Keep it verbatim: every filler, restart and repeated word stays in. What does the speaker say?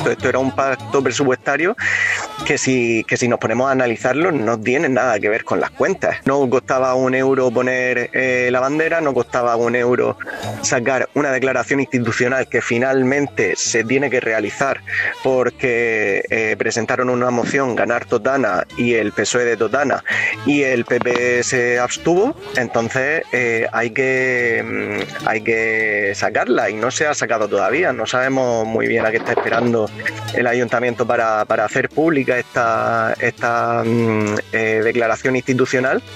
cierto, esto era un pacto presupuestario que si, que si nos ponemos a analizarlo no tiene nada que ver con las cuentas. No costaba un euro poner eh, la bandera, no costaba un euro sacar una declaración institucional que finalmente se tiene que realizar porque eh, presentaron una moción, ganar Totana y el P S O E de Totana, y el P P se abstuvo. Entonces eh, hay que hay que sacarla y no se ha sacado todavía. No sabemos muy bien a qué está esperando el ayuntamiento para, para hacer pública esta, esta mm, eh, declaración institucional.